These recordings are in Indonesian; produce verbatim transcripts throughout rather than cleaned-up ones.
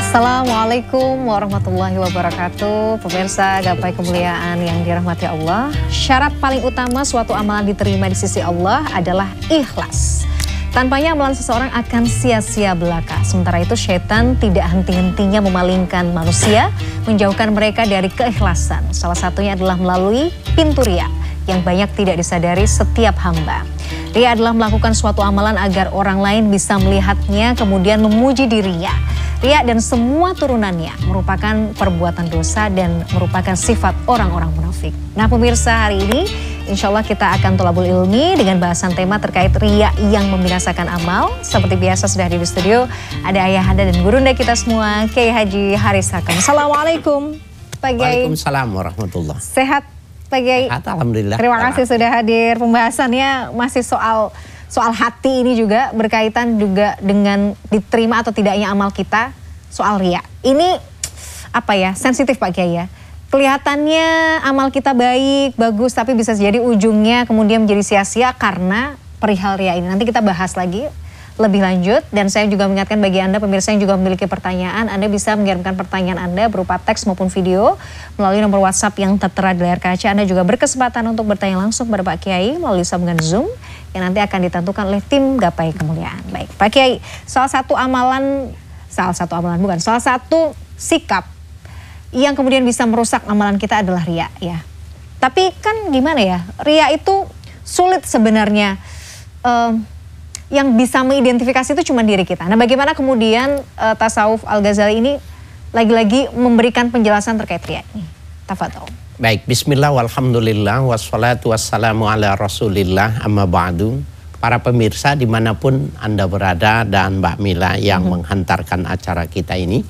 Assalamualaikum warahmatullahi wabarakatuh. Pemirsa gapai kemuliaan yang dirahmati Allah. Syarat paling utama suatu amalan diterima di sisi Allah adalah ikhlas. Tanpanya amalan seseorang akan sia-sia belaka. Sementara itu syaitan tidak henti-hentinya memalingkan manusia, menjauhkan mereka dari keikhlasan. Salah satunya adalah melalui pintu riya yang banyak tidak disadari setiap hamba. Riya adalah melakukan suatu amalan agar orang lain bisa melihatnya kemudian memuji dirinya. Riya dan semua turunannya merupakan perbuatan dosa dan merupakan sifat orang-orang munafik. Nah pemirsa, hari ini insya Allah kita akan tolabul ilmi dengan bahasan tema terkait riya yang membinasakan amal. Seperti biasa sudah hadir di studio ada ayahanda dan gurunda kita semua, Kiai Haji Haris Hakam. Assalamualaikum Pak Kiai. Waalaikumsalam warahmatullah. Sehat Pak Kiai? Sehat, alhamdulillah. Terima kasih sudah hadir. Pembahasannya masih soal soal hati ini juga berkaitan juga dengan diterima atau tidaknya amal kita, soal riya. Ini apa ya, sensitif Pak Kiai ya. Kelihatannya amal kita baik, bagus, tapi bisa jadi ujungnya kemudian menjadi sia-sia karena perihal riya ini. Nanti kita bahas lagi lebih lanjut, dan saya juga mengingatkan bagi Anda pemirsa yang juga memiliki pertanyaan, Anda bisa mengirimkan pertanyaan Anda berupa teks maupun video melalui nomor WhatsApp yang tertera di layar kaca. Anda juga berkesempatan untuk bertanya langsung kepada Pak Kiai melalui sambungan Zoom yang nanti akan ditentukan oleh tim Gapai Kemuliaan. Baik, Pak Kiai, salah satu amalan, salah satu amalan bukan, salah satu sikap yang kemudian bisa merusak amalan kita adalah riya ya. Tapi kan gimana ya, riya itu sulit sebenarnya. Um, yang bisa mengidentifikasi itu cuma diri kita. Nah bagaimana kemudian uh, tasawuf Al-Ghazali ini lagi-lagi memberikan penjelasan terkait riya ini. Tafadhol. Baik, bismillah walhamdulillah wassalatu wassalamu ala rasulillah amma ba'du. Para pemirsa dimanapun Anda berada dan Mbak Mila yang hmm. menghantarkan acara kita ini.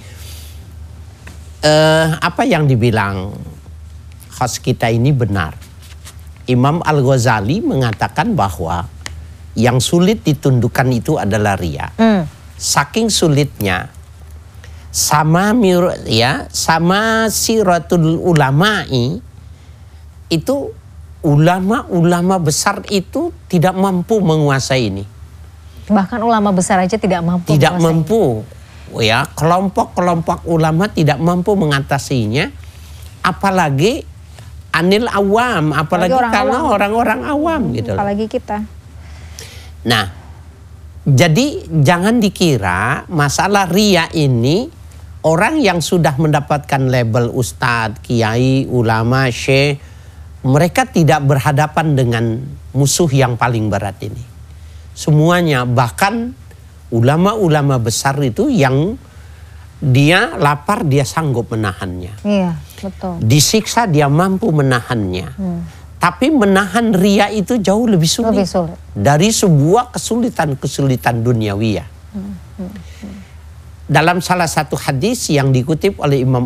Uh, apa yang dibilang host kita ini benar. Imam Al-Ghazali mengatakan bahwa yang sulit ditundukkan itu adalah riya. Hmm. Saking sulitnya, sama mir, ya, sama siratul ulama'i itu ulama-ulama besar itu tidak mampu menguasai ini. Bahkan ulama besar aja tidak mampu. Tidak mampu, ya, kelompok-kelompok ulama tidak mampu mengatasinya, apalagi anil awam, apalagi, apalagi kalau orang-orang awam hmm, gitu. Apalagi kita. Nah, jadi jangan dikira masalah riya ini orang yang sudah mendapatkan label ustadz, kiai, ulama, syekh, mereka tidak berhadapan dengan musuh yang paling berat ini. Semuanya, bahkan ulama-ulama besar itu yang dia lapar dia sanggup menahannya. Iya, betul. Disiksa dia mampu menahannya. Hmm. Tapi menahan riya itu jauh lebih sulit, lebih sulit. dari sebuah kesulitan-kesulitan duniawiyah. Hmm, hmm, hmm. Dalam salah satu hadis yang dikutip oleh Imam